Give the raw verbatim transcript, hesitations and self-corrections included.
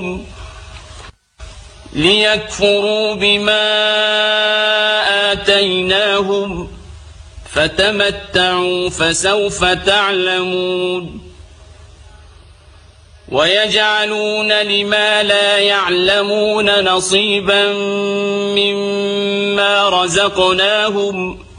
ليكفروا بما آتيناهم فتمتعوا فسوف تعلمون ويجعلون لما لا يعلمون نصيبا مما رزقناهم